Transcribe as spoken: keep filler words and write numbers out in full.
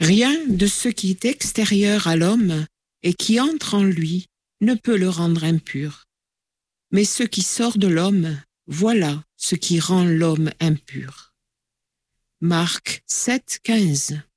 Rien de ce qui est extérieur à l'homme et qui entre en lui ne peut le rendre impur. Mais ce qui sort de l'homme, voilà ce qui rend l'homme impur. Marc sept, quinze.